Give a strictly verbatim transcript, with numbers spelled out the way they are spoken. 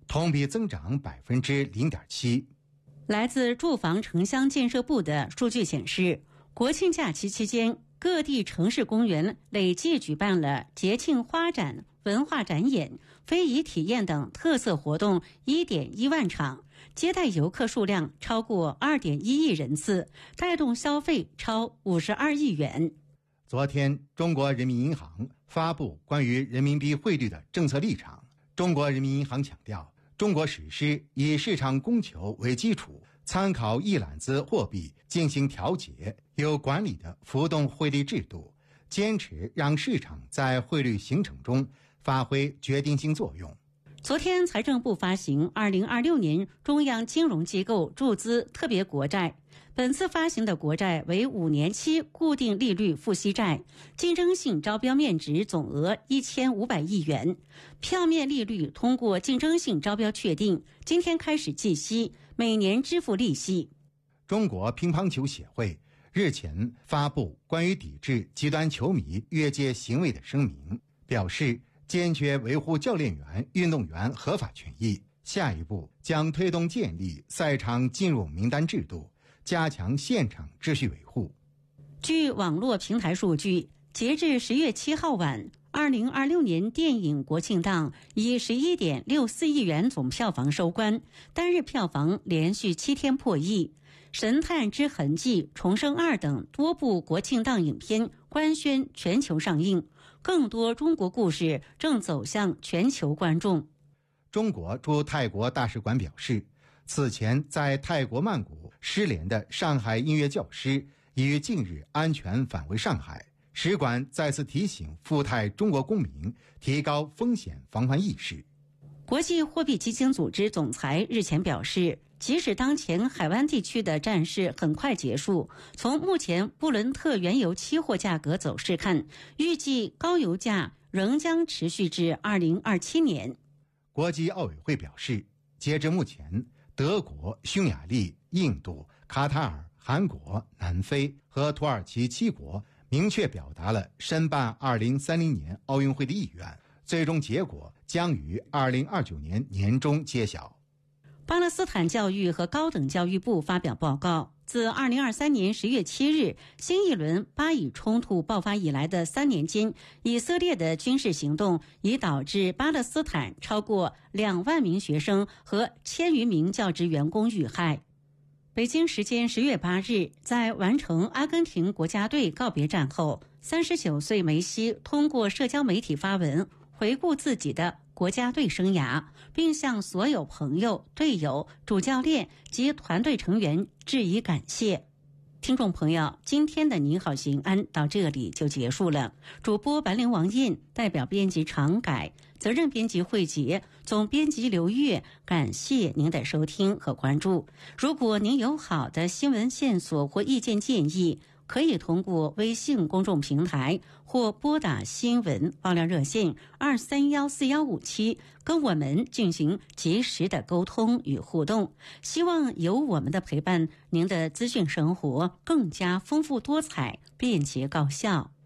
同比增长百分之零点七。 来自住房城乡建设部的数据显示，国庆假期期间，各地城市公园累计举办了节庆花展、文化展演、非遗体验等特色活动 一点一万场，接待游客数量超过 二点一亿人次，带动消费超五十二亿元。 昨天，中国人民银行发布关于人民币汇率的政策立场。中国人民银行强调，中国实施以市场供求为基础，参考一揽子货币进行调节、有管理的浮动汇率制度，坚持让市场在汇率形成中发挥决定性作用。 昨天，财政部发行二零二六年中央金融机构注资特别国债，本次发行的国债为五年期固定利率付息债，竞争性招标面值总额一千五百亿元，票面利率通过竞争性招标确定，今天开始计息，每年支付利息。 中国乒乓球协会日前发布关于抵制极端球迷越界行为的声明，表示坚决维护教练员、运动员合法权益。下一步将推动建立赛场进入名单制度，加强现场秩序维护。 据网络平台数据，截至十月七号晚，二零二六年电影国庆档以十一点六四亿元总票房收官，单日票房连续七天破亿。神探之痕迹、重生二等多部国庆档影片官宣全球上映，更多中国故事正走向全球观众。 中国驻泰国大使馆表示，此前在泰国曼谷失联的上海音乐教师已于近日安全返回上海。使馆再次提醒赴泰中国公民提高风险防范意识。 国际货币基金组织总裁日前表示，即使当前海湾地区的战事很快结束，从目前布伦特原油期货价格走势看，预计高油价仍将持续至二零二七年。 国际奥委会表示，截至目前，德国、匈牙利、印度、卡塔尔、韩国、南非和土耳其七国明确表达了申办二零三零年奥运会的意愿，最终结果将于二零二九年年中揭晓。 巴勒斯坦教育和高等教育部发表报告，自二零二三年十月七日新一轮巴以冲突爆发以来的三年间，以色列的军事行动已导致巴勒斯坦超过两万名学生和千余名教职员工遇害。北京时间十月八日，在完成阿根廷国家队告别战后，三十九岁梅西通过社交媒体发文回顾自己的国家队生涯，并向所有朋友、队友、主教练及团队成员致以感谢。听众朋友，今天的您好行安到这里就结束了。主播白灵王印，代表编辑常改，责任编辑慧杰，总编辑刘月，感谢您的收听和关注。如果您有好的新闻线索或意见建议，可以通过微信公众平台或拨打新闻爆料热线二三幺四幺五七跟我们进行及时的沟通与互动。希望有我们的陪伴，您的资讯生活更加丰富多彩、便捷高效。